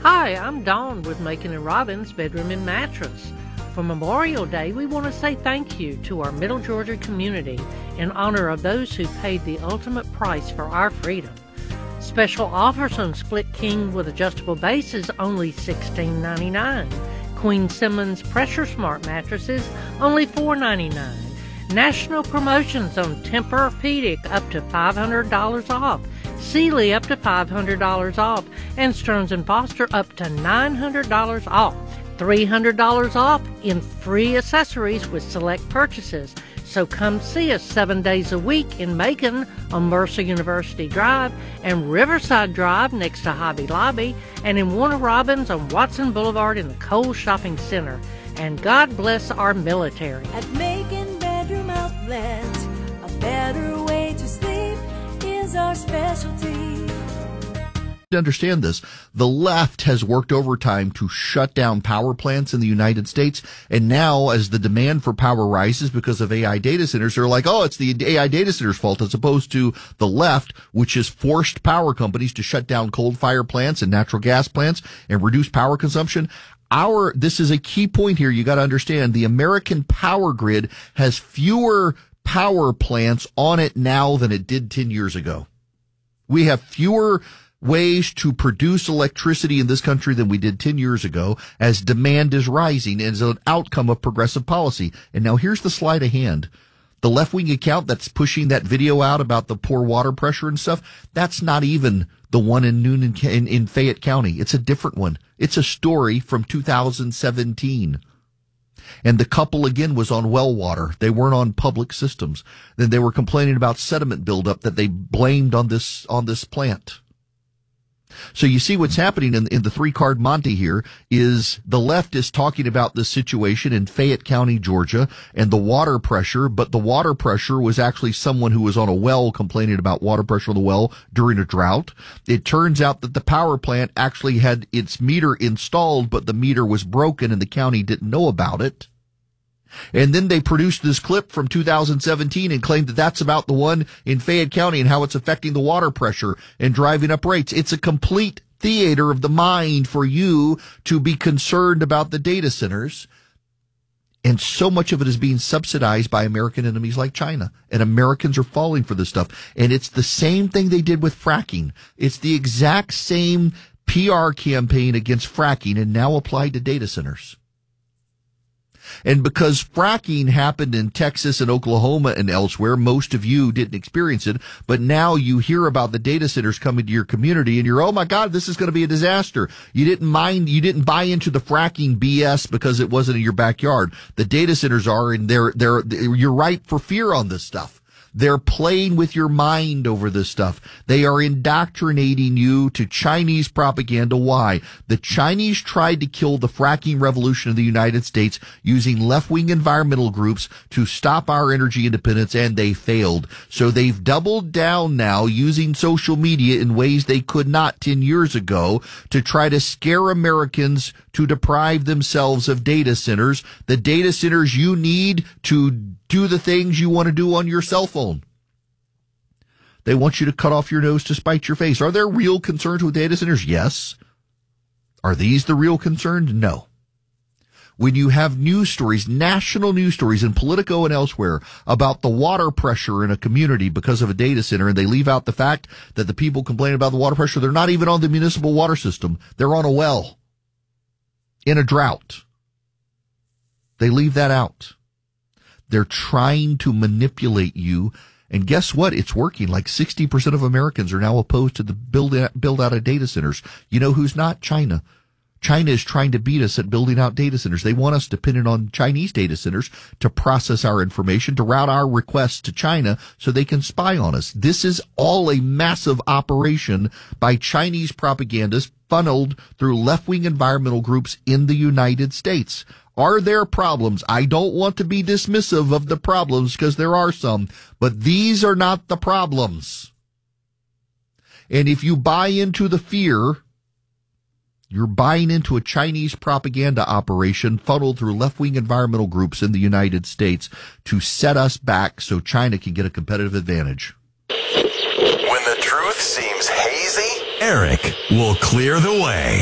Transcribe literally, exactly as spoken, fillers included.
Hi, I'm Dawn with Macon and Robbins Bedroom and Mattress. For Memorial Day, we want to say thank you to our Middle Georgia community in honor of those who paid the ultimate price for our freedom. Special offers on Split King with adjustable bases only sixteen ninety-nine. Queen Simmons Pressure Smart mattresses only four ninety-nine. National promotions on Tempur-Pedic up to five hundred dollars off. Sealy up to five hundred dollars off, and Stearns and Foster up to nine hundred dollars off. three hundred dollars off in free accessories with select purchases. So come see us seven days a week in Macon on Mercer University Drive and Riverside Drive next to Hobby Lobby, and in Warner Robins on Watson Boulevard in the Kohl's Shopping Center. And God bless our military. At Macon Bedroom Outlet, a better way to sleep is our specialty. To understand this, the left has worked overtime to shut down power plants in the United States, and now as the demand for power rises because of A I data centers, they're like, oh, it's the A I data centers' fault, as opposed to the left, which has forced power companies to shut down coal-fired plants and natural gas plants and reduce power consumption. Our, this is a key point here. You got to understand, the American power grid has fewer power plants on it now than it did ten years ago. We have fewer ways to produce electricity in this country than we did ten years ago, as demand is rising as an outcome of progressive policy. And now here's the sleight of hand. The left-wing account that's pushing that video out about the poor water pressure and stuff, that's not even the one in Noonan in, in Fayette County. It's a different one. It's a story from two thousand seventeen. And the couple, again, was on well water. They weren't on public systems. Then they were complaining about sediment buildup that they blamed on this, on this plant. So you see what's happening in, in the three-card Monte here is the left is talking about this situation in Fayette County, Georgia, and the water pressure, but the water pressure was actually someone who was on a well complaining about water pressure on the well during a drought. It turns out that the power plant actually had its meter installed, but the meter was broken and the county didn't know about it. And then they produced this clip from two thousand seventeen and claimed that that's about the one in Fayette County and how it's affecting the water pressure and driving up rates. It's a complete theater of the mind for you to be concerned about the data centers. And so much of it is being subsidized by American enemies like China. And Americans are falling for this stuff. And it's the same thing they did with fracking. It's the exact same P R campaign against fracking and now applied to data centers. And because fracking happened in Texas and Oklahoma and elsewhere, most of you didn't experience it. But now you hear about the data centers coming to your community and you're, oh my God, this is going to be a disaster. You didn't mind, you didn't buy into the fracking B S because it wasn't in your backyard. The data centers are, and they're, they're, you're ripe for fear on this stuff. They're playing with your mind over this stuff. They are indoctrinating you to Chinese propaganda. Why? The Chinese tried to kill the fracking revolution in the United States using left-wing environmental groups to stop our energy independence, and they failed. So they've doubled down now using social media in ways they could not ten years ago to try to scare Americans to deprive themselves of data centers, the data centers you need to do the things you want to do on your cell phone. They want you to cut off your nose to spite your face. Are there real concerns with data centers? Yes. Are these the real concerns? No. When you have news stories, national news stories in Politico and elsewhere about the water pressure in a community because of a data center, and they leave out the fact that the people complaining about the water pressure, they're not even on the municipal water system. They're on a well in a drought. They leave that out. They're trying to manipulate you. And guess what? It's working. Like sixty percent of Americans are now opposed to the build out, build out of data centers. You know who's not? China. China is trying to beat us at building out data centers. They want us dependent on Chinese data centers to process our information, to route our requests to China so they can spy on us. This is all a massive operation by Chinese propagandists funneled through left-wing environmental groups in the United States. Are there problems? I don't want to be dismissive of the problems because there are some, but these are not the problems. And if you buy into the fear, you're buying into a Chinese propaganda operation funneled through left-wing environmental groups in the United States to set us back so China can get a competitive advantage. When the truth seems hazy, Eric will clear the way.